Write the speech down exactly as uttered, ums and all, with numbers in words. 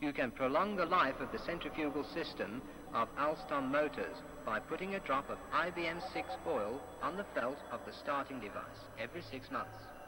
You can prolong the life of the centrifugal system of Alstom motors by putting a drop of I B M six oil on the felt of the starting device every six months.